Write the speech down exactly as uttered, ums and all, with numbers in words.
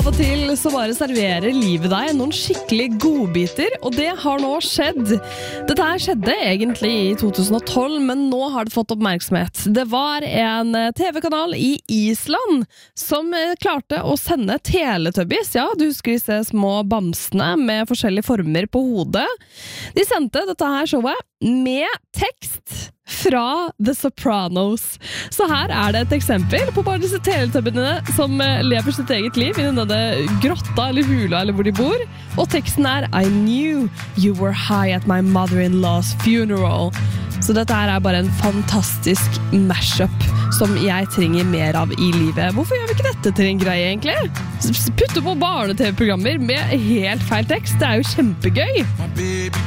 Av og til så bare serverer livet deg noen skikkelig godbiter, og det har nå skjedd. Dette her skjedde egentlig i to tusen og tolv, men nå har det fått oppmerksomhet. Det var en T V-kanal i Island som klarte å sende Teletubbies. Ja, du husker disse små bamsene med forskjellige former på hodet. De sendte dette her showet med tekst fra The Sopranos. Så her er det et eksempel på bare disse teletubbiene som lever sitt eget liv i denne grotta eller hula eller hvor de bor. Og teksten er I knew you were high at my mother-in-law's funeral. Så dette her er bare en fantastisk mashup som jeg trenger mer av i livet. Hvorfor gjør vi ikke dette til en greie egentlig? Putte på barne-tv-programmer med helt feil tekst. Det er jo kjempegøy.